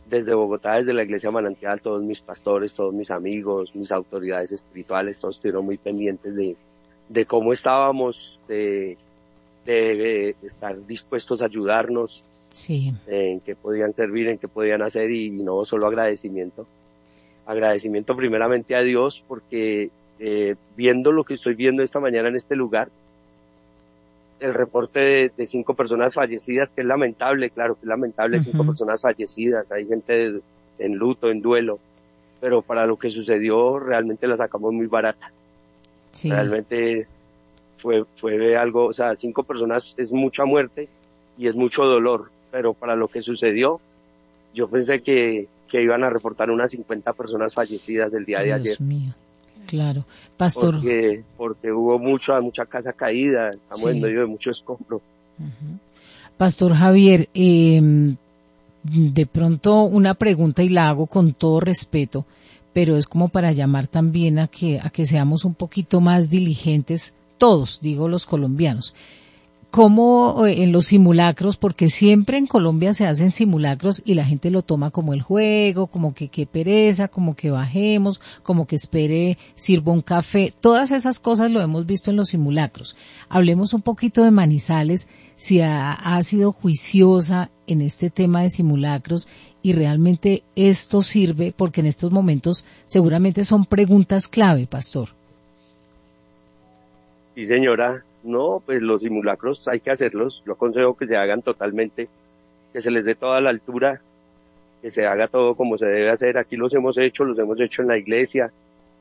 desde Bogotá, desde la Iglesia Manantial, todos mis pastores, todos mis amigos, mis autoridades espirituales, todos estuvieron muy pendientes de cómo estábamos, de estar dispuestos a ayudarnos, Sí. en qué podían servir, en qué podían hacer, y no solo agradecimiento. Agradecimiento primeramente a Dios, porque viendo lo que estoy viendo esta mañana en este lugar, el reporte de 5 personas fallecidas, que es lamentable, claro que es lamentable, 5 Ujú. personas fallecidas, hay gente en luto, en duelo, pero para lo que sucedió realmente la sacamos muy barata. Sí. Realmente fue algo, o sea, 5 personas es mucha muerte y es mucho dolor, pero para lo que sucedió, yo pensé que iban a reportar unas 50 personas fallecidas el día de ayer, Dios mío. Claro. Pastor, porque hubo mucha casa caída, estamos en sí. medio de mucho escombro. Ujú. Pastor Javier, de pronto una pregunta y la hago con todo respeto, pero es como para llamar también a que seamos un poquito más diligentes, todos, digo los colombianos. ¿Cómo en los simulacros? Porque siempre en Colombia se hacen simulacros y la gente lo toma como el juego, como que qué pereza, como que bajemos, como que espere, sirva un café. Todas esas cosas lo hemos visto en los simulacros. Hablemos un poquito de Manizales, si ha sido juiciosa en este tema de simulacros y realmente esto sirve, porque en estos momentos seguramente son preguntas clave, pastor. Sí, señora, no, pues los simulacros hay que hacerlos, yo aconsejo que se hagan totalmente, que se les dé toda la altura, que se haga todo como se debe hacer. Aquí los hemos hecho en la iglesia,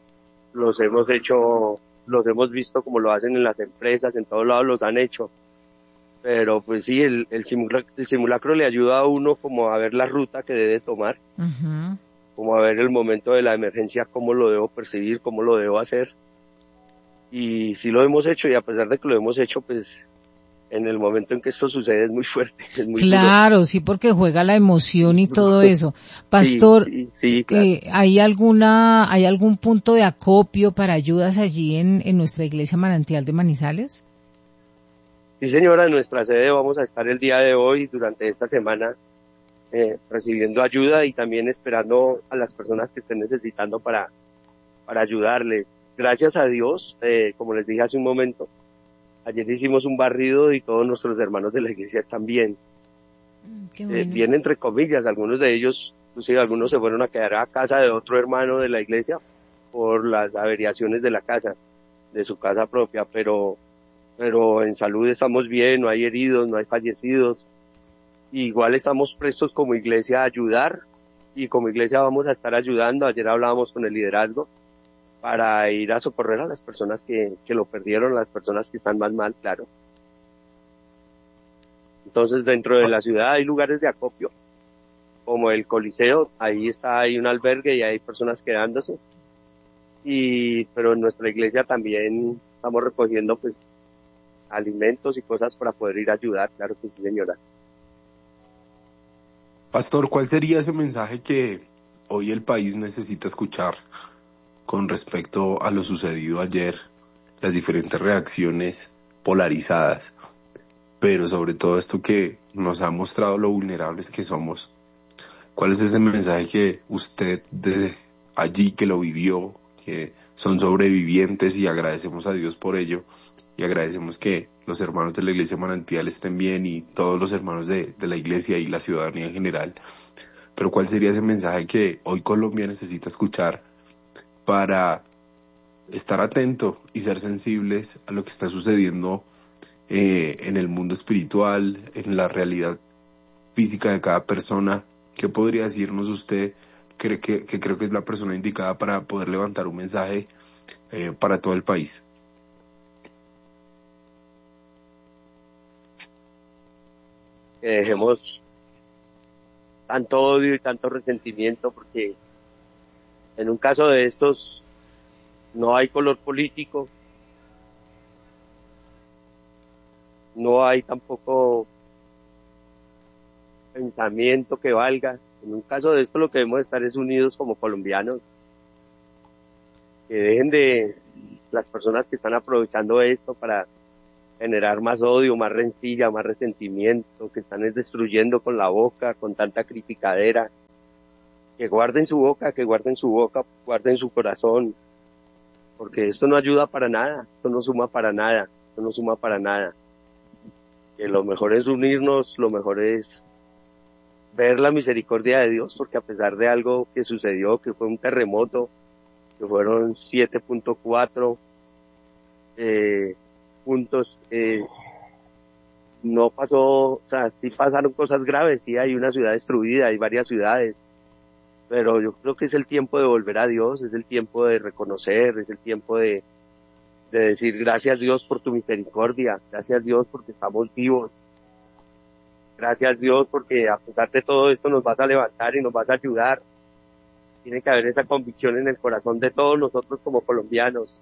los hemos visto como lo hacen en las empresas, en todos lados los han hecho, pero pues sí, el simulacro le ayuda a uno como a ver la ruta que debe tomar, Ujú. como a ver el momento de la emergencia, cómo lo debo percibir, cómo lo debo hacer, y sí lo hemos hecho, y a pesar de que lo hemos hecho, pues en el momento en que esto sucede es muy fuerte, es muy duro. Claro, sí, porque juega la emoción y Duro. todo eso. Sí, Pastor, sí, sí, claro. hay algún punto de acopio para ayudas allí en nuestra iglesia Manantial de Manizales? Sí, señora, en nuestra sede vamos a estar el día de hoy, durante esta semana, recibiendo ayuda y también esperando a las personas que estén necesitando para ayudarles. Gracias a Dios, como les dije hace un momento, ayer hicimos un barrido y todos nuestros hermanos de la iglesia están bien. Qué bueno. Bien entre comillas, algunos de ellos, inclusive algunos se fueron a quedar a casa de otro hermano de la iglesia por las averiaciones de la casa, de su casa propia, pero en salud estamos bien, no hay heridos, no hay fallecidos. Igual estamos prestos como iglesia a ayudar, y como iglesia vamos a estar ayudando. Ayer hablábamos con el liderazgo para ir a socorrer a las personas que lo perdieron, a las personas que están más mal, claro. Entonces, dentro de Pa- la ciudad hay lugares de acopio, como el Coliseo, hay un albergue y hay personas quedándose. Pero en nuestra iglesia también estamos recogiendo pues alimentos y cosas para poder ir a ayudar, claro que sí, señora. Pastor, ¿cuál sería ese mensaje que hoy el país necesita escuchar con respecto a lo sucedido ayer, las diferentes reacciones polarizadas, pero sobre todo esto que nos ha mostrado lo vulnerables que somos? ¿Cuál es ese mensaje que usted de allí que lo vivió, que son sobrevivientes y agradecemos a Dios por ello y agradecemos que los hermanos de la Iglesia Manantial estén bien y todos los hermanos de la Iglesia y la ciudadanía en general? Pero ¿cuál sería ese mensaje que hoy Colombia necesita escuchar para estar atento y ser sensibles a lo que está sucediendo en el mundo espiritual, en la realidad física de cada persona? ¿Qué podría decirnos usted que creo que es la persona indicada para poder levantar un mensaje para todo el país? Que dejemos tanto odio y tanto resentimiento, porque en un caso de estos no hay color político, no hay tampoco pensamiento que valga. En un caso de esto lo que debemos estar es unidos como colombianos, que dejen de las personas que están aprovechando esto para generar más odio, más rencilla, más resentimiento, que están destruyendo con la boca, con tanta criticadera. que guarden su boca, guarden su corazón, porque esto no ayuda para nada, esto no suma para nada, Que lo mejor es unirnos, lo mejor es ver la misericordia de Dios, porque a pesar de algo que sucedió, que fue un terremoto, que fueron 7.4 puntos, no pasó, o sea, sí pasaron cosas graves, sí hay una ciudad destruida, hay varias ciudades, pero yo creo que es el tiempo de volver a Dios, es el tiempo de reconocer, es el tiempo de decir gracias Dios por tu misericordia, gracias Dios porque estamos vivos, gracias Dios porque a pesar de todo esto nos vas a levantar y nos vas a ayudar. Tiene que haber esa convicción en el corazón de todos nosotros como colombianos,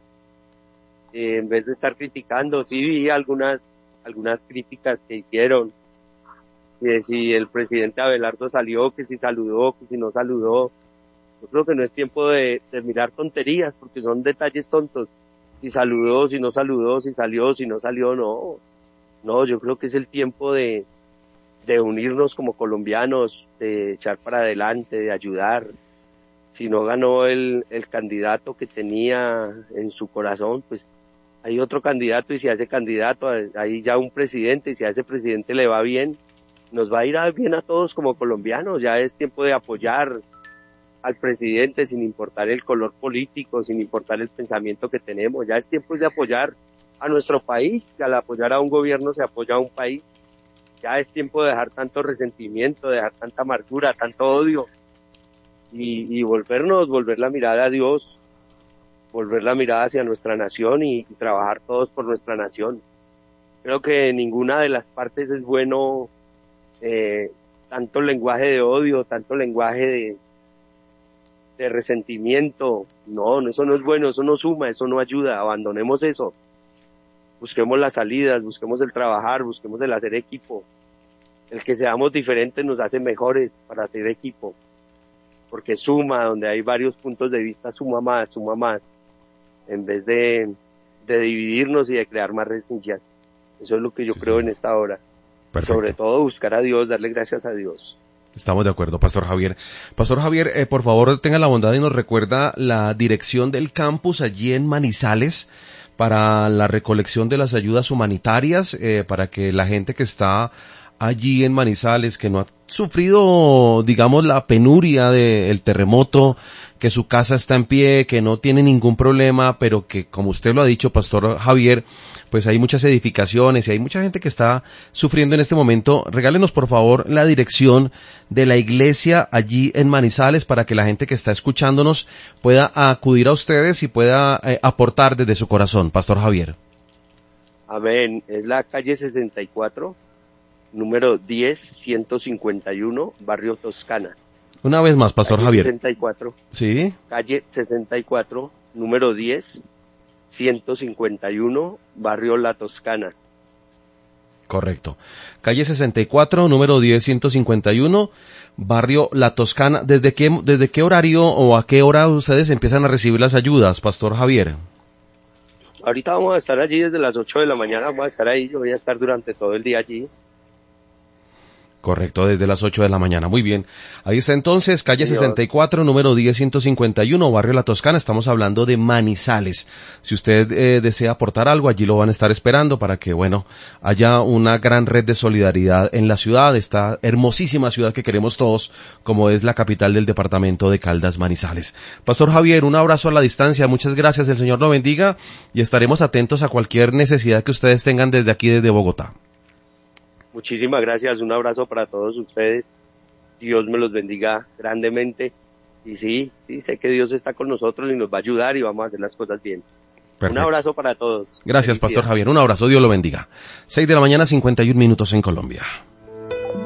en vez de estar criticando. Sí vi algunas críticas que hicieron, que si el presidente Abelardo salió, que si saludó, que si no saludó. Yo creo que no es tiempo de mirar tonterías, porque son detalles tontos. Si saludó, si no saludó, si salió, si no salió, no, yo creo que es el tiempo de unirnos como colombianos, de echar para adelante, de ayudar. Si no ganó el candidato que tenía en su corazón, pues hay otro candidato, y si a ese candidato hay ya un presidente, y si a ese presidente le va bien, nos va a ir bien a todos como colombianos. Ya es tiempo de apoyar al presidente sin importar el color político, sin importar el pensamiento que tenemos. Ya es tiempo de apoyar a nuestro país, que al apoyar a un gobierno se apoya a un país. Ya es tiempo de dejar tanto resentimiento, de dejar tanta amargura, tanto odio, y volver la mirada a Dios, volver la mirada hacia nuestra nación y trabajar todos por nuestra nación. Creo que ninguna de las partes es bueno, tanto lenguaje de odio, tanto lenguaje de resentimiento. No, eso no es bueno, eso no suma, eso no ayuda. Abandonemos eso. Busquemos las salidas, busquemos el trabajar, busquemos el hacer equipo. El que seamos diferentes nos hace mejores para hacer equipo, porque suma, donde hay varios puntos de vista, suma más, en vez de dividirnos y de crear más resistencias. Eso es lo que yo creo en esta hora. Perfecto. Sobre todo buscar a Dios, darle gracias a Dios. Estamos de acuerdo, Pastor Javier. Pastor Javier, por favor, tenga la bondad y nos recuerda la dirección del campus allí en Manizales para la recolección de las ayudas humanitarias, para que la gente que está allí en Manizales, que no ha sufrido, digamos, la penuria del terremoto, que su casa está en pie, que no tiene ningún problema, pero que, como usted lo ha dicho, Pastor Javier, pues hay muchas edificaciones y hay mucha gente que está sufriendo en este momento. Regálenos, por favor, la dirección de la iglesia allí en Manizales para que la gente que está escuchándonos pueda acudir a ustedes y pueda aportar desde su corazón, Pastor Javier. Amén. Es la calle 64, número 10-151, barrio Toscana. Una vez más, Pastor calle Javier. 64. Sí. Calle 64, número 10-151, barrio La Toscana. Correcto. Calle 64, número 10-151, barrio La Toscana. ¿Desde qué horario o a qué hora ustedes empiezan a recibir las ayudas, Pastor Javier? Ahorita vamos a estar allí desde las 8 de la mañana, vamos a estar ahí, yo voy a estar durante todo el día allí. Correcto, desde las 8 de la mañana. Muy bien. Ahí está entonces, calle 64, número 10-151, barrio La Toscana. Estamos hablando de Manizales. Si usted desea aportar algo, allí lo van a estar esperando para que, bueno, haya una gran red de solidaridad en la ciudad, esta hermosísima ciudad que queremos todos, como es la capital del departamento de Caldas, Manizales. Pastor Javier, un abrazo a la distancia. Muchas gracias. El Señor lo bendiga y estaremos atentos a cualquier necesidad que ustedes tengan desde aquí, desde Bogotá. Muchísimas gracias, un abrazo para todos ustedes, Dios me los bendiga grandemente, y sí, sé que Dios está con nosotros y nos va a ayudar y vamos a hacer las cosas bien. Perfecto. Un abrazo para todos. Gracias, Pastor Javier, un abrazo, Dios lo bendiga. 6 de la mañana, 51 minutos en Colombia.